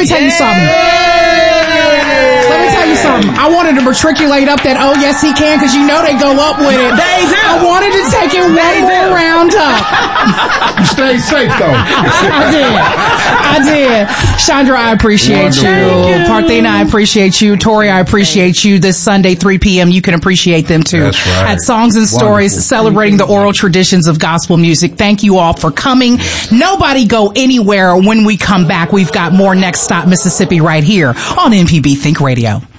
me tell you something. Let me tell you something. I wanted to matriculate up that, oh, yes, he can, because you know they go up with it. They do. I wanted to take it one more round up. You stay safe, though. I did. Chandra, I appreciate you. Parthena, I appreciate you. Tori, I appreciate you. This Sunday, 3 p.m., you can appreciate them, too. That's right. At Songs and Stories, celebrating the oral traditions of gospel music. Thank you all for coming. Nobody go anywhere. When we come back, we've got more Next Stop Mississippi right here on MPB Think Radio.